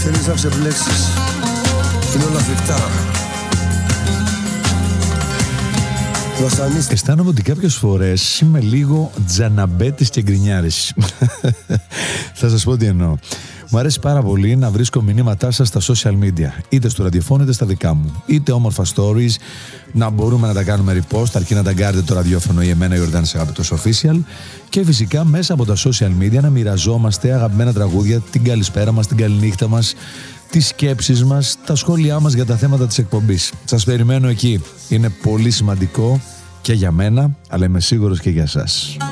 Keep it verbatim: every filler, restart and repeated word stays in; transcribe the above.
Θέλεις να ξεπλέξεις. Είναι όλα φρικτά. Βασανίστηκε. Αισθάνομαι ότι κάποιες φορές είμαι λίγο τζαναμπέτης και γκρινιάρης. Θα σας πω τι εννοώ. Μου αρέσει πάρα πολύ να βρίσκω μηνύματά σας στα social media, είτε στο ραδιοφώνο είτε στα δικά μου. Είτε όμορφα stories, να μπορούμε να τα κάνουμε repost, αρκεί να ταγκάρετε το ραδιόφωνο ή εμένα, Ιορδάνης Αγαπητός Official. Και φυσικά μέσα από τα social media να μοιραζόμαστε αγαπημένα τραγούδια, την καλησπέρα μας, την καληνύχτα μας, τις σκέψεις μας, τα σχόλιά μας για τα θέματα της εκπομπής. Σας περιμένω εκεί. Είναι πολύ σημαντικό και για μένα, αλλά είμαι σίγουρος και για σας.